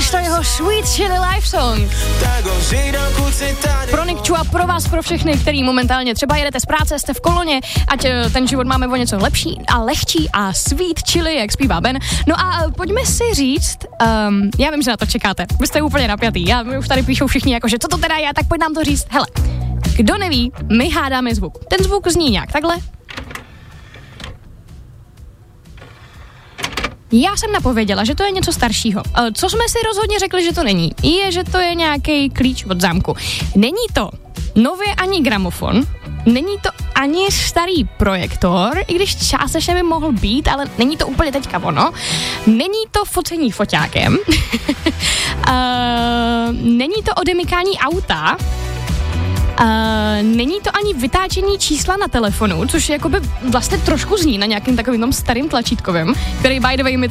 Chris, to jeho Sweet Chili Life Song. Pro Nikču a pro vás, pro všechny, který momentálně třeba jedete z práce, jste v koloně, ať ten život máme o něco lepší a lehčí a Sweet Chili, jak zpívá Ben. No a pojďme si říct, já vím, že na to čekáte, vy jste úplně napjatý, my už tady píšou všichni jako, že co to teda je, tak pojď nám to říct. Hele, kdo neví, my hádáme zvuk. Ten zvuk zní nějak takhle. Já jsem napověděla, že to je něco staršího. Co jsme si rozhodně řekli, že to není, je, že to je nějaký klíč od zámku. Není to nově ani gramofon, není to ani starý projektor, i když částečně by mohl být, ale není to úplně teďka ono. Není to focení foťákem, není to odemykání auta, není to ani vytáčení čísla na telefonu, což jakoby vlastně trošku zní na nějakým takovým starým tlačítkovém, který by the way mi